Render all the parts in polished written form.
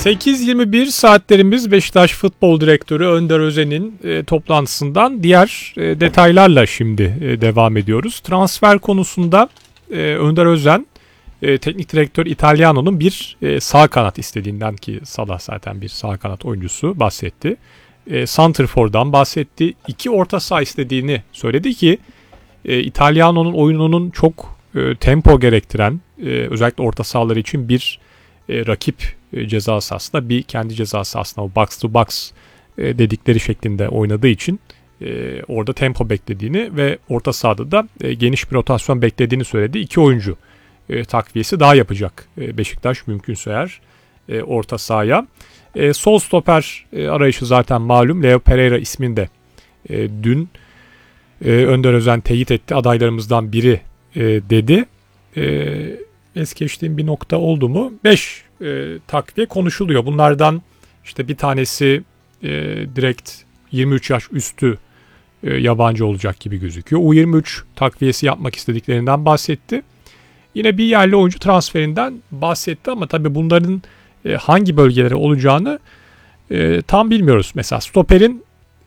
8:21 saatlerimiz Beşiktaş Futbol Direktörü Önder Özen'in toplantısından diğer detaylarla şimdi devam ediyoruz. Transfer konusunda Önder Özen, teknik direktör Italiano'nun bir sağ kanat istediğinden, ki Salah zaten bir sağ kanat oyuncusu, bahsetti. Santrfor'dan bahsetti. 2 orta saha istediğini söyledi ki Italiano'nun oyununun çok tempo gerektiren, özellikle orta sahaları için bir rakip ceza sahasında, bir kendi ceza sahasında, o box to box dedikleri şeklinde oynadığı için orada tempo beklediğini ve orta sahada da geniş bir rotasyon beklediğini söyledi. 2 oyuncu takviyesi daha yapacak Beşiktaş mümkünse eğer orta sahaya. Sol stoper arayışı zaten malum. Leo Pereira ismini de dün Önder Özen teyit etti. Adaylarımızdan biri dedi. Es geçtiğim bir nokta oldu mu? 5 takviye konuşuluyor. Bunlardan işte bir tanesi direkt 23 yaş üstü yabancı olacak gibi gözüküyor. U23 takviyesi yapmak istediklerinden bahsetti. Yine bir yerli oyuncu transferinden bahsetti ama tabii bunların hangi bölgelere olacağını tam bilmiyoruz. Mesela stoperin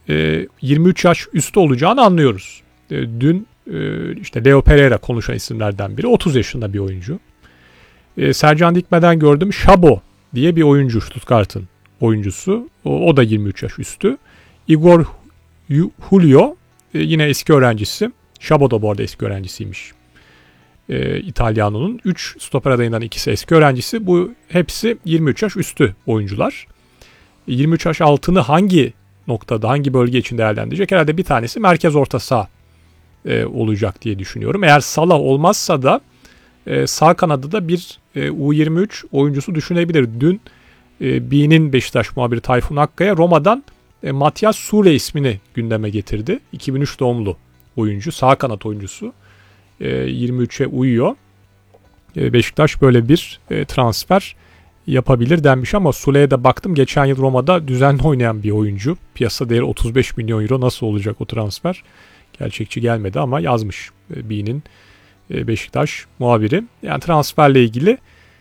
23 yaş üstü olacağını anlıyoruz. Dün işte Leo Pereira konuşan isimlerden biri, 30 yaşında bir oyuncu. Sercan Dikme'den gördüm, Şabo diye bir oyuncu, Stuttgart'ın oyuncusu. O da 23 yaş üstü. Igor Julio yine eski öğrencisi. Şabo da bu arada eski öğrencisiymiş. İtalyano'nun 3 stoper adayından ikisi eski öğrencisi. Bu hepsi 23 yaş üstü oyuncular. 23 yaş altını hangi noktada, hangi bölge için değerlendirecek? Herhalde bir tanesi merkez orta saha olacak diye düşünüyorum. Eğer Salah olmazsa da sağ kanadı da bir U23 oyuncusu düşünebilir. Dün B'nin Beşiktaş muhabiri Tayfun Akkaya Roma'dan Matias Sule ismini gündeme getirdi. 2003 doğumlu oyuncu, sağ kanat oyuncusu. 23'e uyuyor. Beşiktaş böyle bir transfer yapabilir denmiş ama Sule'ye de baktım. Geçen yıl Roma'da düzenli oynayan bir oyuncu. Piyasa değeri 35 milyon euro. Nasıl olacak o transfer? Gerçekçi gelmedi ama yazmış B'nin Beşiktaş muhabiri. Yani transferle ilgili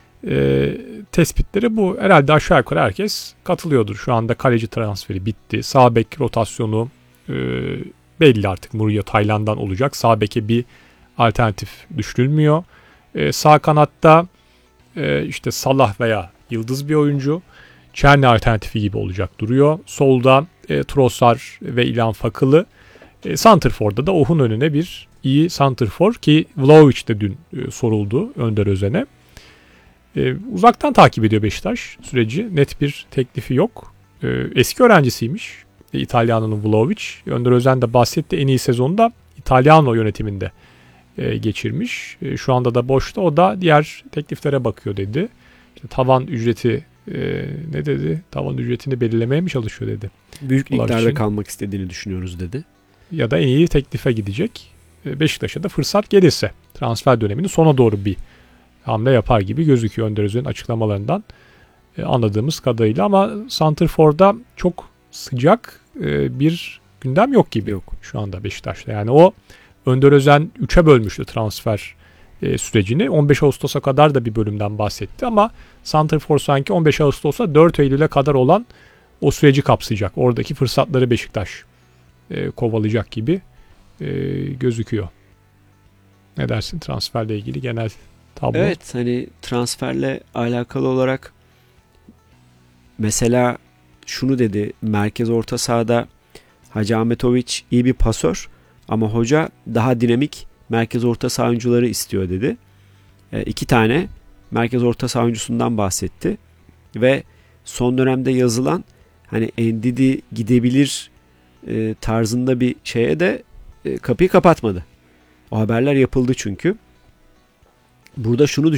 tespitleri bu. Herhalde aşağı yukarı herkes katılıyordur. Şu anda kaleci transferi bitti. Sağ bek rotasyonu belli artık. Mourinho Tayland'dan olacak. Sağ beke bir alternatif düşünülmüyor. Sağ kanatta işte Salah veya yıldız bir oyuncu. Çerni alternatifi gibi olacak duruyor. Solda Trossard ve İlhan Fakılı. Santrfor'da da Ohun önüne bir iyi santrfor, ki Vlahovic de dün soruldu Önder Özen'e. Uzaktan takip ediyor Beşiktaş süreci. Net bir teklifi yok. Eski öğrencisiymiş İtalyano'nun Vlahovic. Önder Özen de bahsetti, en iyi sezonu da İtalyano yönetiminde geçirmiş. Şu anda da boşta. O da diğer tekliflere bakıyor dedi. İşte tavan ücreti ne dedi? Tavan ücretini belirlemeye mi çalışıyor dedi. Büyük liglerde kalmak istediğini düşünüyoruz dedi. Ya da en iyi teklife gidecek. Beşiktaş'a da fırsat gelirse transfer döneminin sona doğru bir hamle yapar gibi gözüküyor Önder Özen'in açıklamalarından anladığımız kadarıyla, ama santrfor'da çok sıcak bir gündem yok gibi şu anda Beşiktaş'ta. Yani o Önder Özen 3'e bölmüştü transfer sürecini. 15 Ağustos'a kadar da bir bölümden bahsetti ama santrfor sanki 15 Ağustos'a 4 Eylül'e kadar olan o süreci kapsayacak. Oradaki fırsatları Beşiktaş kovalayacak gibi gözüküyor. Ne dersin transferle ilgili genel tablo? Evet, hani transferle alakalı olarak mesela şunu dedi, merkez orta sahada Hacı Ahmetović iyi bir pasör ama hoca daha dinamik merkez orta saha oyuncuları istiyor dedi. 2 tane merkez orta saha oyuncusundan bahsetti ve son dönemde yazılan hani Ndidi gidebilir tarzında bir şeye de kapıyı kapatmadı. O haberler yapıldı çünkü. Burada şunu